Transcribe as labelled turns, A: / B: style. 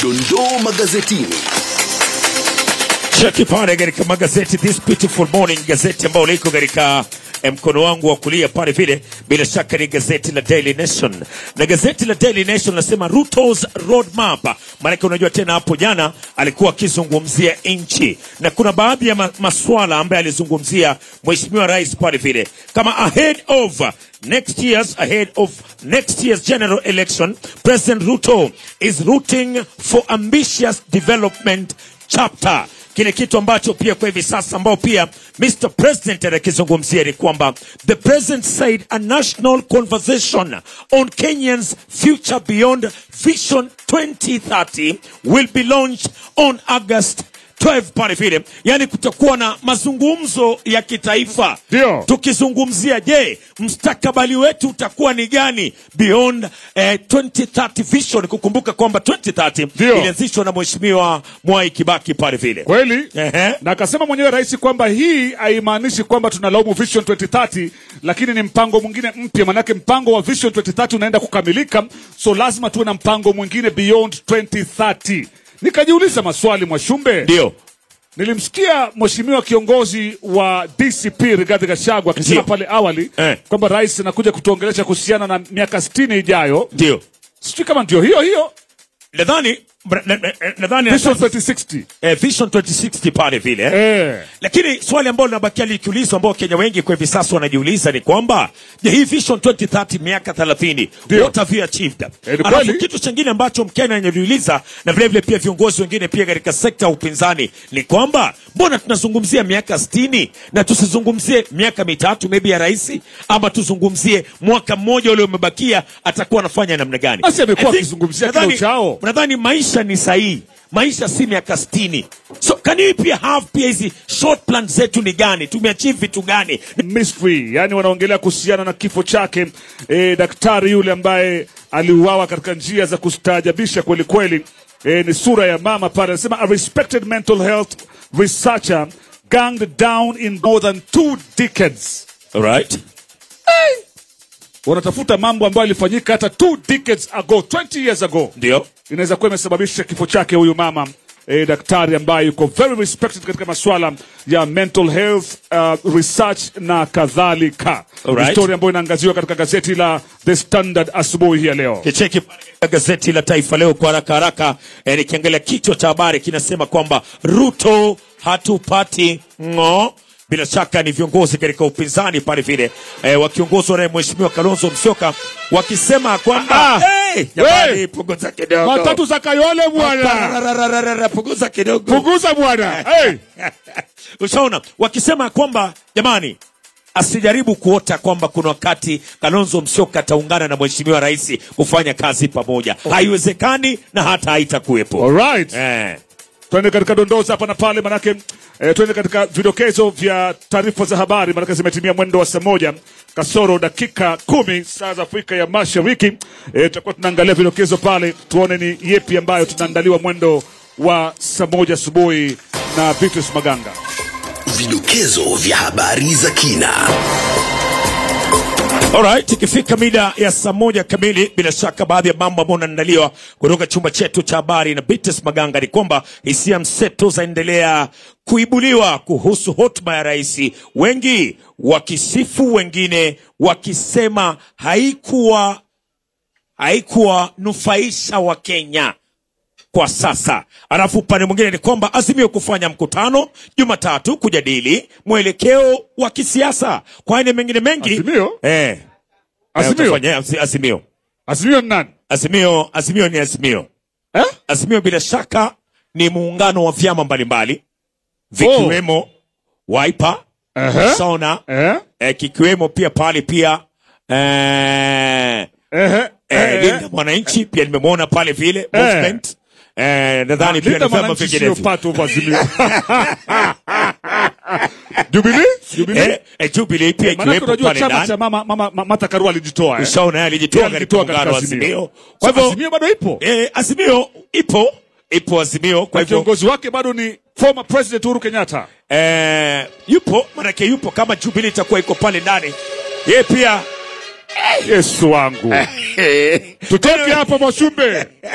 A: Dondoo magazetini.
B: Cheki pale katika magazeti this beautiful morning, gazeti ambao liko katika mkono wangu wa kulia pale vile, bila shaka ni gazeti la Daily Nation. Na gazeti la Daily Nation nasema Ruto's roadmap. Maana unajua tena hapo jana alikuwa akizungumzia nchi na kuna baadhi ya masuala ambayo alizungumzia Mheshimiwa Rais pale vile, kama ahead of next year's general election, President Ruto is rooting for ambitious development chapter. Kile kitu ambacho pia kwa hivi sasa ambao pia Mr. President anakizungumzia ni kwamba the President said a national conversation on Kenyans future beyond Vision 2030 will be launched on August 12 pale vile. Yani kutakuwa na mazungumzo ya kitaifa.
C: Dio.
B: Tukizungumzia je, mstakabali wetu utakuwa ni gani beyond 2030 vision, kukumbuka kwamba 2030 ilianzishwa na Mheshimiwa Mwai Kibaki pale vile.
C: Kweli? Na akasema mwenyewe rais kwamba hii haimaanishi kwamba tunalaumu Vision 2030, lakini ni mpango mwingine mpya. Manake mpango wa Vision 2030 unaenda kukamilika, so lazima tuwe na mpango mwingine beyond 2030. Nikajiuliza maswali Mwashumbe.
B: Ndio.
C: Nilimsikia mheshimiwa kiongozi wa DCP Rigathi Gachagua akisema pale awali kwamba rais anakuja kutuongelesha kuhusiana na miaka 60 ijayo.
B: Ndio.
C: Sijui kama ndio hiyo.
B: Nadhani
C: Vision 2060.
B: Vision 2060 pale vile. Lakini swali ambalo linabakia likiulizwa, ambao Kenya wengi kwa hivi sasa wanajiuliza ni kwamba je, hii Vision 2030 miaka 30 what have you achieved? Alafu kitu kingine ambacho Mkenya anajiuliza, na vile vile pia viongozi wengine pia katika sekta ya upinzani, ni kwamba mbona tunazungumzia miaka 60 na tusizungumzie miaka mitatu maybe ya rais, ama tuzungumzie mwaka mmoja ule umebakia atakuwa anafanya namna gani?
C: Basi amekuwa akizungumzia kile chao.
B: Nadhani maisha ni sahihi. Maisha si miaka 60. So can you pia have pia hizi short plans zetu ni gani? Tumeachieve vitu gani?
C: Mystery, yani wanaongelea kuhusiana na kifo chake daktari yule ambaye aliuawa katika njia za kustaajabisha kweli kweli. Ni sura ya mama pale, anasema a respected mental health researcher gunned down in more than 2 decades.
B: All right.
C: Wanatafuta mambo ambayo yalifanyika hata 2 decades ago, 20 years ago.
B: Ndio.
C: Inaweza kuwa imesababisha kifo chake huyu mama daktari ambaye yuko very respected katika masuala ya mental health research na kadhalika. Historia ambayo inaangaziwa katika gazeti la The Standard asubuhi hii leo.
B: Kicheki gazeti la Taifa Leo kwa haraka nikiangalia kichwa cha habari kinasema kwamba Ruto hatupati ngo. Bila shaka ni viongozi katika upinzani pale vile wakiongozwa na Mheshimiwa Kalonzo Musyoka wakisema kwamba jamani, punguza kidogo.
C: Matatu za Kayole bwana.
B: Punguza kidogo.
C: Punguza bwana.
B: Ushaona wakisema kwamba jamani, asijaribu kuota kwamba kuna wakati Kalonzo Musyoka ataungana na Mheshimiwa Rais kufanya kazi pamoja. Haiwezekani na hata haitakuwepo.
C: All right. Twende katika dondoza hapa na pale, manake twende katika vidokezo vya taarifa za habari, manake zimetimia mwendo wa saa 1 kasoro dakika 10 saa za Afrika ya Mashariki. Tutakuwa tunaangalia vidokezo pale, tuone ni yepi ambayo tunaandaliwa mwendo wa saa 1 asubuhi na Vitus Maganga.
A: Vidokezo vya habari za kina.
B: Alright, ikifika mida ya saa 1 kamili, bila shaka baadhi ya mambo ambayo yanaandaliwa kutoka chumba chetu cha habari na Vitus Maganga ni kwamba hisia mseto zaendelea kuibuliwa kuhusu hotuba ya rais, wengi wakisifu, wengine wakisema haikuwa nufaisha wa Kenya kwa sasa. Alafu upande mwingine ni kwamba Azimio kufanya mkutano Jumatatu kujadili mwelekeo wa kisiasa. Kwa aina mengine mengi.
C: Azimio?
B: Azimio.
C: Azimio ni nani?
B: Azimio ni Azimio. Azimio bila shaka ni muungano wa vyama mbalimbali vikiwemo Wiper, Sona, kikiwemo pia pale pia Linda Mwananchi pia nimemwona pale vile movement. Nadhani pia na vyama vingine. Jubilee pia ikiwepo pale ndani.
C: Chama cha mama Martha Karua alijitoa.
B: Ushaona alijitoa katika muungano wa Azimio. Kwa hivyo
C: Azimio bado ipo.
B: Azimio ipo Azimio. Kwa hivyo
C: kiongozi wake bado ni former president Uhuru Kenyatta.
B: Yupo kama Jubilee itakuwa iko pale ndani. Yeye pia
C: Yesu wangu. Tutoke hapo Mwashumbe.